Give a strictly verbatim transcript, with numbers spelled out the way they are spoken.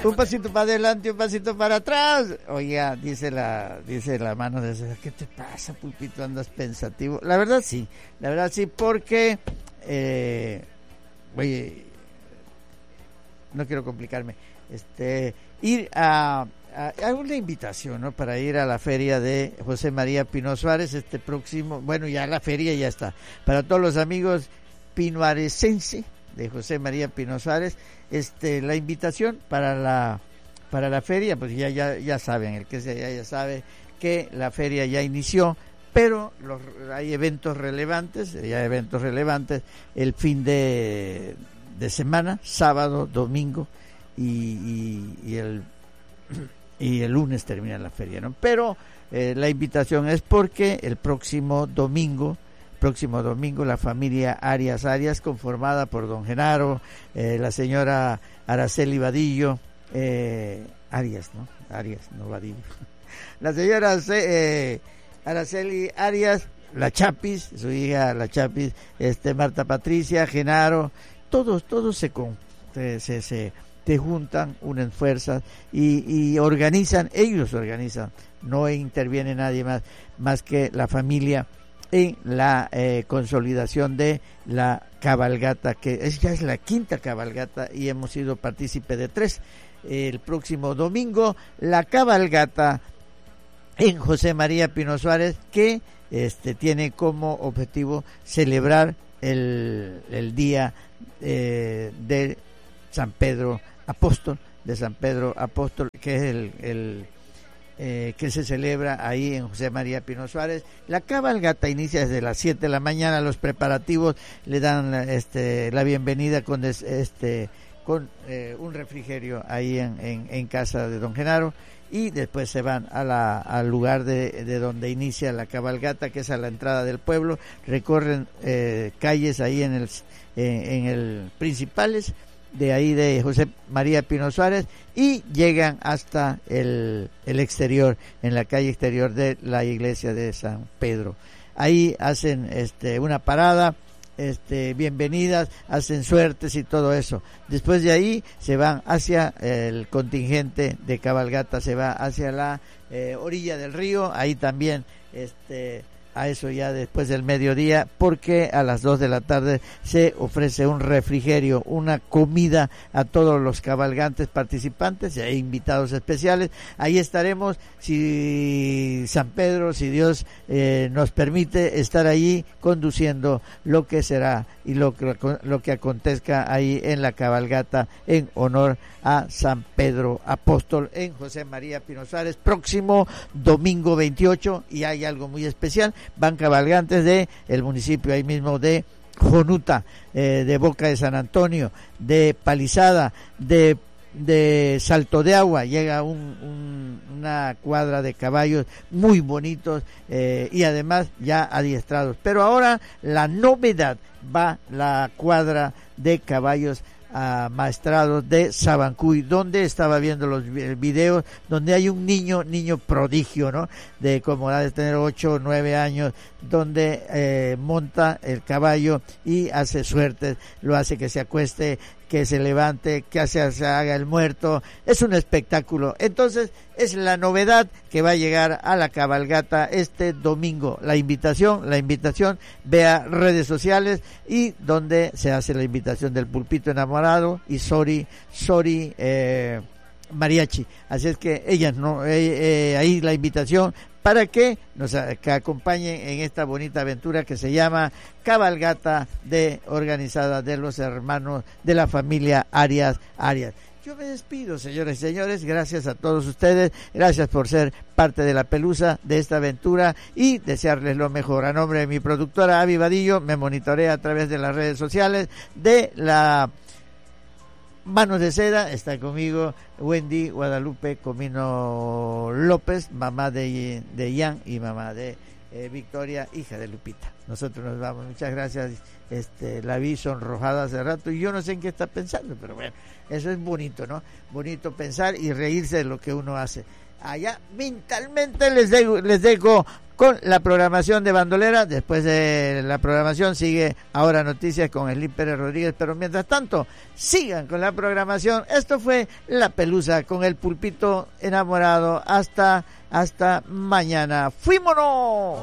Un pasito para adelante, un pasito para atrás. Oiga, dice la dice la mano de César, ¿qué te pasa, Pulpito? Andas pensativo. La verdad sí, la verdad sí, porque eh, oye, no quiero complicarme. Este, ir a, a hago una invitación, ¿no? Para ir a la feria de José María Pino Suárez este próximo, bueno, ya la feria ya está. Para todos los amigos pinoarecense de José María Pino Suárez, este, la invitación para la para la feria, pues ya ya ya saben, el que sea ya, ya sabe que la feria ya inició, pero los, hay eventos relevantes, ya eventos relevantes el fin de, de semana, sábado, domingo y, y, y el y el lunes termina la feria, ¿no? Pero eh, la invitación es porque el próximo domingo próximo domingo la familia Arias Arias, conformada por don Genaro, eh, la señora Araceli Vadillo, eh, Arias, ¿no? Arias, no Vadillo. La señora eh, Araceli Arias, la Chapis, su hija la Chapis, este Marta Patricia, Genaro, todos, todos se, con, se, se, se, se juntan, unen fuerzas y, y organizan, ellos organizan, no interviene nadie más, más que la familia en la eh, consolidación de la cabalgata, que es, ya es la quinta cabalgata y hemos sido partícipe de tres. El próximo domingo, la cabalgata en José María Pino Suárez, que este tiene como objetivo celebrar el, el día eh, de San Pedro Apóstol, de San Pedro Apóstol, que es el... el Eh, que se celebra ahí en José María Pino Suárez. La cabalgata inicia desde las siete de la mañana, los preparativos le dan este la bienvenida con este con eh, un refrigerio ahí en, en, en casa de don Genaro, y después se van a la, al lugar de, de donde inicia la cabalgata, que es a la entrada del pueblo, recorren eh, calles ahí en el, eh, en el principales de ahí de José María Pino Suárez y llegan hasta el, el exterior, en la calle exterior de la iglesia de San Pedro. Ahí hacen este una parada, este bienvenidas, hacen suertes y todo eso. Después de ahí se van hacia el contingente de cabalgata, se va hacia la eh, orilla del río, ahí también este a eso ya después del mediodía, porque a las dos de la tarde se ofrece un refrigerio, una comida a todos los cabalgantes participantes, y hay invitados especiales. Ahí estaremos, si San Pedro, si Dios eh, nos permite estar allí conduciendo lo que será y lo que, lo que acontezca ahí en la cabalgata en honor a San Pedro Apóstol en José María Pino Suárez, próximo domingo veintiocho. Y hay algo muy especial, van cabalgantes de el municipio ahí mismo de Jonuta, eh, de Boca de San Antonio, de Palizada, de de Salto de Agua, llega un, un, una cuadra de caballos muy bonitos eh, y además ya adiestrados. Pero ahora la novedad, va la cuadra de caballos amaestrados de Sabancuy, donde estaba viendo los videos, donde hay un niño, niño prodigio, ¿no? De como ha de tener ocho o nueve años, donde eh, monta el caballo y hace suertes, lo hace que se acueste, que se levante, que hace, se haga el muerto. Es un espectáculo. Entonces es la novedad que va a llegar a la cabalgata este domingo. La invitación, la invitación, vea redes sociales y donde se hace la invitación del Pulpito Enamorado y Sori, Sori eh, Mariachi. Así es que ellas no, eh, eh, ahí la invitación para que nos que acompañen en esta bonita aventura que se llama Cabalgata de organizada de los hermanos de la familia Arias Arias. Yo me despido, señores y señores, gracias a todos ustedes, gracias por ser parte de la pelusa de esta aventura y desearles lo mejor. A nombre de mi productora Avi Vadillo, me monitorea a través de las redes sociales de la Manos de Seda, está conmigo Wendy Guadalupe Comino López, mamá de, de Ian y mamá de eh, Victoria, hija de Lupita. Nosotros nos vamos, muchas gracias. Este, la vi sonrojada hace rato y yo no sé en qué está pensando, pero bueno, eso es bonito, ¿no? Bonito pensar y reírse de lo que uno hace. allá mentalmente les dejo, les dejo con la programación de Bandolera. Después de la programación sigue Ahora Noticias con Esli Pérez Rodríguez, pero mientras tanto sigan con la programación. Esto fue La Pelusa con el Pulpito Enamorado. Hasta hasta mañana. ¡Fuímonos!